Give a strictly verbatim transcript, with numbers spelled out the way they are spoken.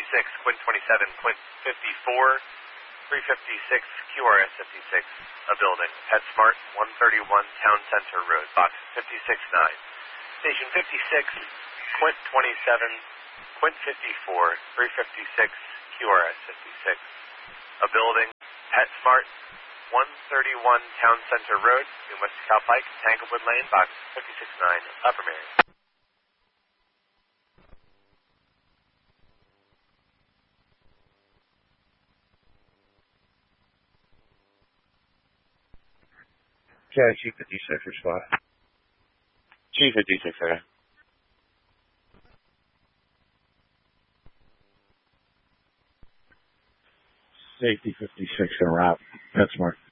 fifty-six, Quint twenty-seven, Quint fifty-four, three fifty-six, Q R S fifty-six, a building, PetSmart, one thirty-one Town Center Road, box fifty-six nine. Station fifty-six, Quint twenty-seven, Quint fifty-four, three fifty-six, Q R S fifty-six, a building, PetSmart, one thirty-one Town Center Road, New Mexico Pike, Tanglewood Lane, box fifty-six nine, Upper Marion. Yeah, G fifty-six respond. G fifty-six, okay. Safety fifty-six, gonna wrap. PetSmart.